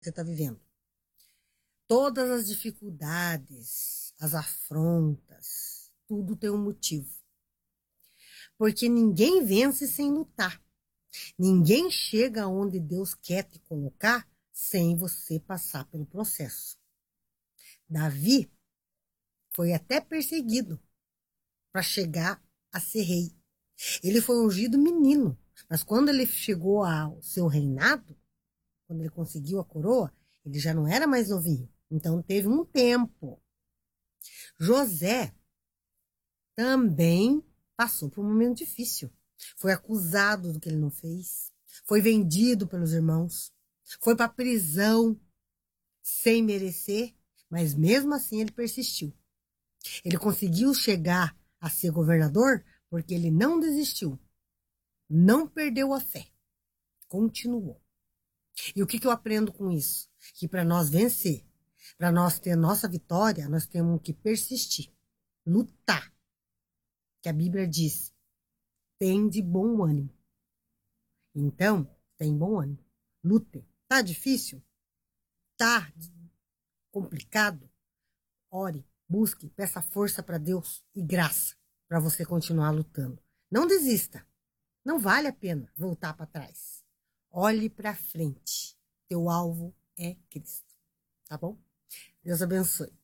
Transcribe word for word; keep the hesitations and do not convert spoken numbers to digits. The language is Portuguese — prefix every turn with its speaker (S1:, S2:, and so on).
S1: você está vivendo. Todas as dificuldades, as afrontas, tudo tem um motivo. Porque ninguém vence sem lutar. Ninguém chega onde Deus quer te colocar sem você passar pelo processo. Davi foi até perseguido para chegar a ser rei. Ele foi ungido menino, mas quando ele chegou ao seu reinado, quando ele conseguiu a coroa, ele já não era mais novinho. Então teve um tempo. José também passou por um momento difícil. Foi acusado do que ele não fez. Foi vendido pelos irmãos. Foi para a prisão sem merecer, mas mesmo assim ele persistiu. Ele conseguiu chegar a ser governador porque ele não desistiu. Não perdeu a fé. Continuou. E o que, que eu aprendo com isso? Que para nós vencer, para nós ter nossa vitória, nós temos que persistir. Lutar. Que a Bíblia diz, tem de bom ânimo. Então, tem bom ânimo. Lutem. Tá difícil? Tá complicado? Ore, busque, peça força para Deus e graça para você continuar lutando. Não desista. Não vale a pena voltar para trás. Olhe para frente. Teu alvo é Cristo. Tá bom? Deus abençoe.